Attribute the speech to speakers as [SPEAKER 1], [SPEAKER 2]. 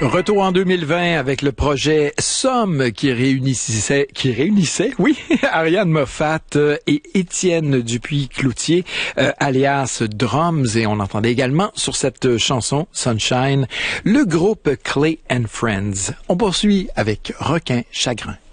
[SPEAKER 1] Retour en 2020 avec le projet Somme qui réunissait, oui, Ariane Moffat et Étienne Dupuis-Cloutier, alias Drums, et on entendait également sur cette chanson Sunshine le groupe Clay and Friends. On poursuit avec Requin Chagrin.